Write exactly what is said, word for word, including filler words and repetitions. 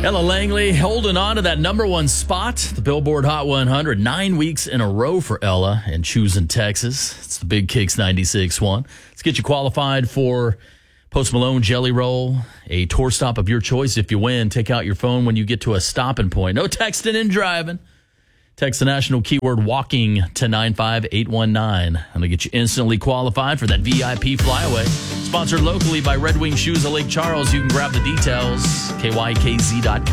Ella Langley holding on to that number one spot, the Billboard Hot one hundred, nine weeks in a row for Ella and choosing Texas. It's the Big Kicks ninety-six point one. Let's get you qualified for Post Malone Jelly Roll, a tour stop of your choice. If you win, take out your phone when you get to a stopping point. No texting and driving. Text the national keyword walking to nine five eight one nine. I'm going to get you instantly qualified for that V I P flyaway. Sponsored locally by Red Wing Shoes of Lake Charles. You can grab the details, K Y K Z dot com.